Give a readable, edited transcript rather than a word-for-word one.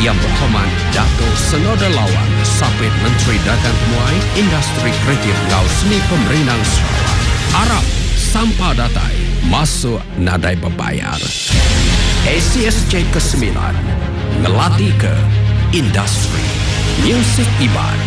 Yang Berhormat Dato' Senoda Lawan Sapit Menteri Dagang Temuai Industri Kreatif Ngau Seni Pemerintah Sarawak. Arab Sampah Datai masuk nadai berbayar. ACSJ ke-9 ngelatih ke industri. Music Iban